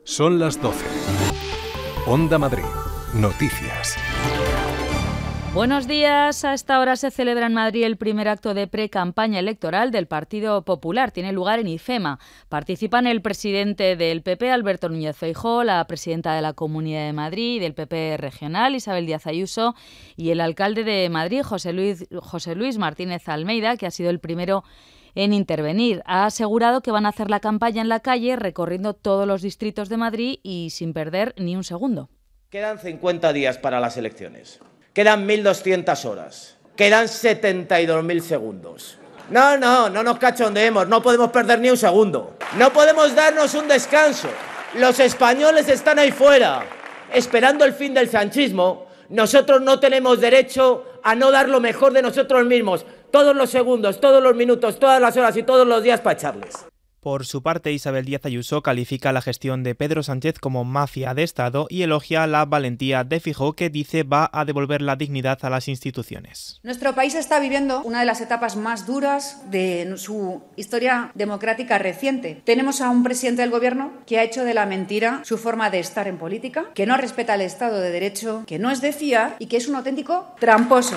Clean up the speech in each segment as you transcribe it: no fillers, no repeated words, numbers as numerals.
Son las 12. Onda Madrid. Noticias. Buenos días. A esta hora se celebra en Madrid el primer acto de pre-campaña electoral del Partido Popular. Tiene lugar en IFEMA. Participan el presidente del PP, Alberto Núñez Feijóo, la presidenta de la Comunidad de Madrid y del PP regional, Isabel Díaz Ayuso, y el alcalde de Madrid, José Luis Martínez Almeida, que ha sido el primero en intervenir. Ha asegurado que van a hacer la campaña en la calle, recorriendo todos los distritos de Madrid y sin perder ni un segundo. Quedan 50 días para las elecciones. Quedan 1.200 horas. Quedan 72.000 segundos. No nos cachondeemos. No podemos perder ni un segundo. No podemos darnos un descanso. Los españoles están ahí fuera, esperando el fin del sanchismo. Nosotros no tenemos derecho a no dar lo mejor de nosotros mismos. Todos los segundos, todos los minutos, todas las horas y todos los días para echarles. Por su parte, Isabel Díaz Ayuso califica la gestión de Pedro Sánchez como mafia de Estado y elogia la valentía de Feijóo, que dice va a devolver la dignidad a las instituciones. Nuestro país está viviendo una de las etapas más duras de su historia democrática reciente. Tenemos a un presidente del Gobierno que ha hecho de la mentira su forma de estar en política, que no respeta el Estado de Derecho, que no es de fiar y que es un auténtico tramposo.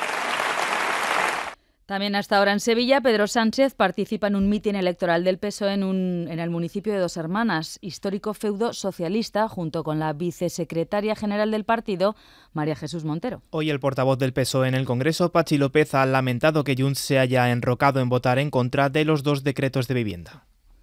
También hasta ahora en Sevilla, Pedro Sánchez participa en un mitin electoral del PSOE en el municipio de Dos Hermanas, histórico feudo socialista, junto con la vicesecretaria general del partido, María Jesús Montero. Hoy el portavoz del PSOE en el Congreso, Patxi López, ha lamentado que Junts se haya enrocado en votar en contra de los dos decretos de vivienda.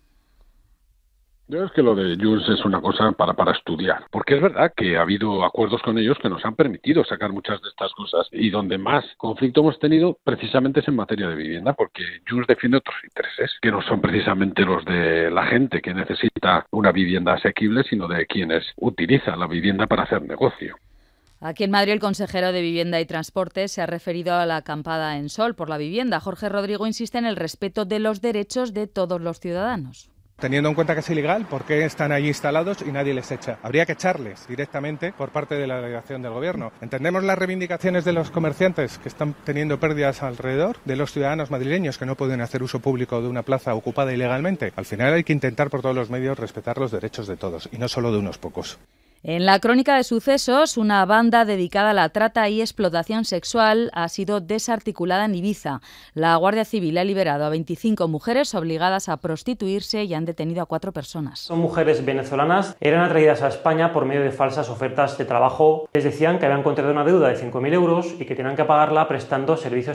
Yo es que lo de Junts es una cosa para estudiar, porque es verdad que ha habido acuerdos con ellos que nos han permitido sacar muchas de estas cosas, y donde más conflicto hemos tenido precisamente es en materia de vivienda, porque Junts defiende otros intereses, que no son precisamente los de la gente que necesita una vivienda asequible, sino de quienes utilizan la vivienda para hacer negocio. Aquí en Madrid, el consejero de Vivienda y Transporte se ha referido a la acampada en Sol por la vivienda. Jorge Rodrigo insiste en el respeto de los derechos de todos los ciudadanos. Teniendo en cuenta que es ilegal, ¿por qué están allí instalados y nadie les echa? Habría que echarles directamente por parte de la delegación del Gobierno. Entendemos las reivindicaciones de los comerciantes que están teniendo pérdidas alrededor, de los ciudadanos madrileños que no pueden hacer uso público de una plaza ocupada ilegalmente. Al final hay que intentar por todos los medios respetar los derechos de todos y no solo de unos pocos. En la crónica de sucesos, una banda dedicada a la trata y explotación sexual ha sido desarticulada en Ibiza. La Guardia Civil ha liberado a 25 mujeres obligadas a prostituirse y han detenido a 4 personas. Son mujeres venezolanas, eran atraídas a España por medio de falsas ofertas de trabajo. Les decían que habían contraído una deuda de 5.000 euros y que tenían que pagarla prestando servicios